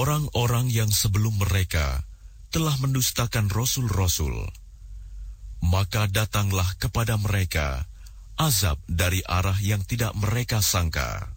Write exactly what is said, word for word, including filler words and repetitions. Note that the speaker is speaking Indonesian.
orang-orang yang sebelum mereka telah mendustakan rasul-rasul, maka datanglah kepada mereka azab dari arah yang tidak mereka sangka.